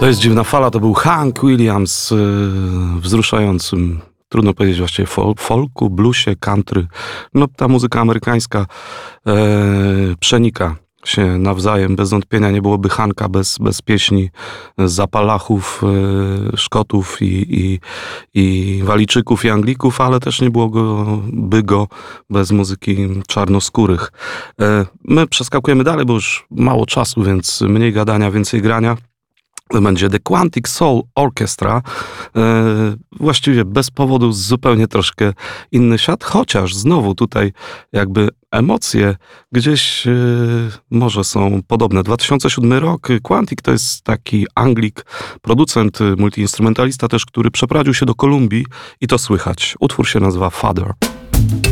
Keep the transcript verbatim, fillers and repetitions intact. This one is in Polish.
To jest Dziwna Fala, to był Hank Williams yy, wzruszającym, trudno powiedzieć właściwie, fol, folku, bluesie, country. No ta muzyka amerykańska yy, przenika się nawzajem. Bez wątpienia nie byłoby Hanka bez, bez pieśni Zapalachów, yy, Szkotów i, i, i Walijczyków i Anglików, ale też nie byłoby go bez muzyki czarnoskórych. Yy, my przeskakujemy dalej, bo już mało czasu, więc mniej gadania, więcej grania. To będzie The Quantic Soul Orchestra. E, właściwie bez powodu zupełnie troszkę inny świat, chociaż znowu tutaj jakby emocje gdzieś e, może są podobne. dwa tysiące siódmy rok. Quantic to jest taki Anglik, producent, multiinstrumentalista też, który przeprowadził się do Kolumbii i to słychać. Utwór się nazywa Father.